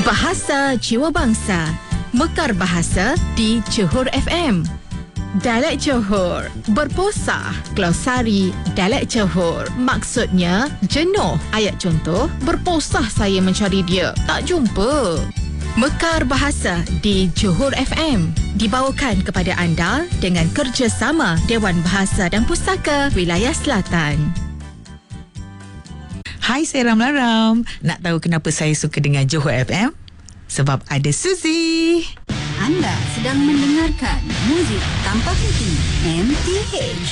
Bahasa Jiwa Bangsa. Mekar bahasa di Johor FM. Dialek Johor, berposah, glosari dialek Johor. Maksudnya, jenuh. Ayat contoh, berposah saya mencari dia, tak jumpa. Mekar bahasa di Johor FM dibawakan kepada anda dengan kerjasama Dewan Bahasa dan Pustaka Wilayah Selatan. Hai, saya Ram. Nak tahu kenapa saya suka dengan Johor FM? Sebab ada Suzy. Anda sedang mendengarkan muzik tanpa henti MTH.